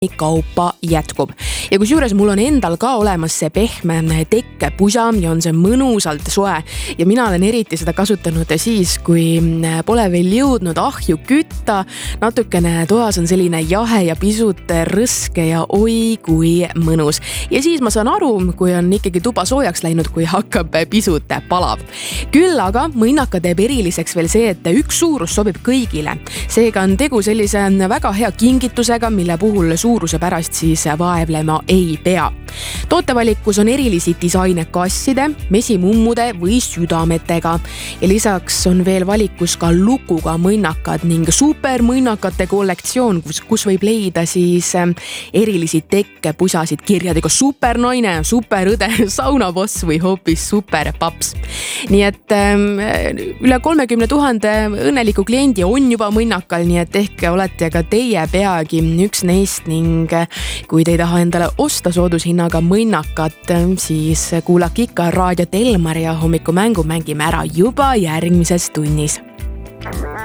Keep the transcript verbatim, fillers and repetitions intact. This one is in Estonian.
kaupa jätkub. Ja kusjuures mul on endal ka olemas see pehme tekkepusa ja on see mõnusalt soe. Ja mina olen eriti seda kasutanud siis, kui pole veel jõudnud ahju kütta. Natukene toas on selline jahe ja pisut rõske ja oi kui mõnus. Ja siis ma saan aru, kui on ikkagi tuba soojaks läinud, kui hakkab pisut palav. Küll aga mõnnaka teeb eriliseks veel see, et üks suurus sobib kõigile. Seega on tegu sellise väga hea kingitusega, mille puhul suuruse pärast siis vaevlema ei pea. Tootevalikus on erilisi disaine kasside, mesimummude või südametega. Ja lisaks on veel valikus ka lukuga mõnnakad ning supermõnnakate kollektsioon, kus, kus võib leida siis erilisi tekkepusasid kirjadega supernaine, superõde, saunaboss või hoopis superpaps. Nii et üle kolmekümne tuhande õnneliku kliendi on juba mõnnakal, nii et ehk olete ka teie peagi üks neist ning kui te ei taha endale osta soodushinnaga mõnnakat, siis kuulake ikka Raadio Telmar ja Hommikumängu mängime ära juba järgmises tunnis.